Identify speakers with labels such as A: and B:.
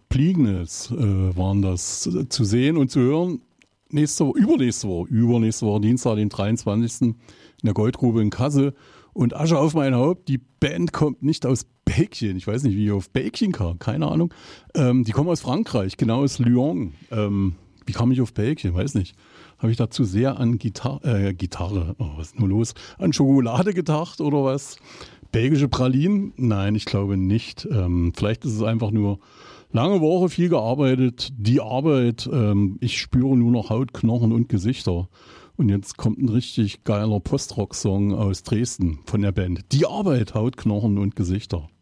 A: Pliegnitz waren das zu sehen und zu hören. Übernächste Woche, Dienstag, den 23. in der Goldgrube in Kassel. Und Asche auf mein Haupt, die Band kommt nicht aus Belgien. Ich weiß nicht, wie ich auf Belgien kam, keine Ahnung. Die kommen aus Frankreich, genau aus Lyon. Wie kam ich auf Belgien? Weiß nicht. Habe ich dazu sehr an Gitarre, was ist nur los? An Schokolade gedacht oder was? Belgische Pralinen? Nein, ich glaube nicht. Vielleicht ist es einfach nur lange Woche, viel gearbeitet. Die Arbeit, ich spüre nur noch Haut, Knochen und Gesichter. Und jetzt kommt ein richtig geiler Postrock-Song aus Dresden von der Band. Die Arbeit, Haut, Knochen und Gesichter.